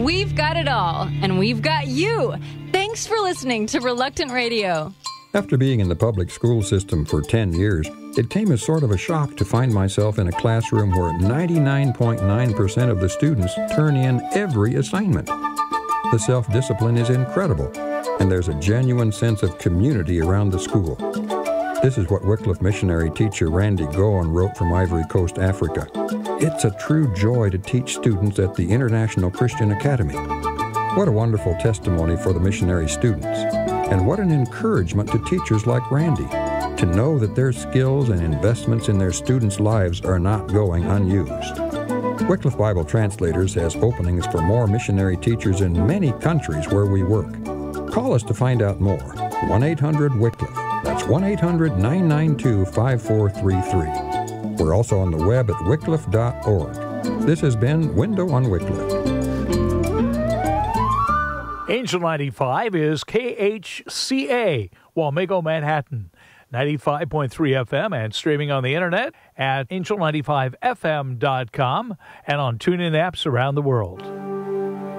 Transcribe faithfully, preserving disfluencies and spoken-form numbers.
We've got it all, and we've got you. Thanks for listening to Reluctant Radio. After being in the public school system for ten years, it came as sort of a shock to find myself in a classroom where ninety-nine point nine percent of the students turn in every assignment. The self-discipline is incredible, and there's a genuine sense of community around the school. This is what Wycliffe missionary teacher Randy Goen wrote from Ivory Coast, Africa. It's a true joy to teach students at the International Christian Academy. What a wonderful testimony for the missionary students. And what an encouragement to teachers like Randy to know that their skills and investments in their students' lives are not going unused. Wycliffe Bible Translators has openings for more missionary teachers in many countries where we work. Call us to find out more. one eight hundred Wycliffe. That's one eight hundred nine nine two five four three three. We're also on the web at wycliffe dot org. This has been Window on Wycliffe. Angel ninety-five is K H C A, Wamego, Manhattan. ninety-five point three F M and streaming on the internet at angel ninety-five F M dot com and on TuneIn apps around the world.